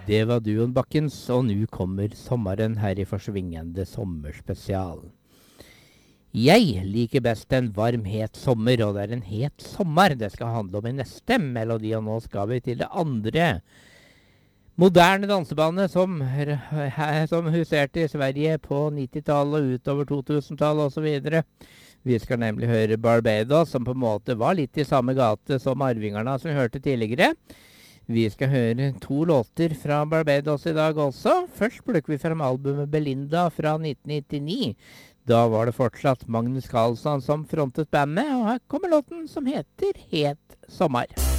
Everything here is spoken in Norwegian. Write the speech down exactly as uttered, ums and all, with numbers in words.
Det var Duon Bakkens, og nå kommer sommeren her i forsvingende sommerspesial. Jeg liker best en varm, het sommer, og det er en het sommer det skal handle om i neste melodi, og nå skal vi til det andre moderne dansebandet som, som huserte i Sverige på nittitallet, utover to tusen-tallet og så videre. Vi skal nemlig høre Barbados, som på en måte var litt i samme gate som Arvingarna som vi hørte tidligere. Vi skal høre to låter fra Barbados i dag også. Først plukker vi frem albumet Belinda fra nitten nittini. Da var det fortsatt Magnus Carlsson som frontet bandet, og her kommer låten som heter Het sommer.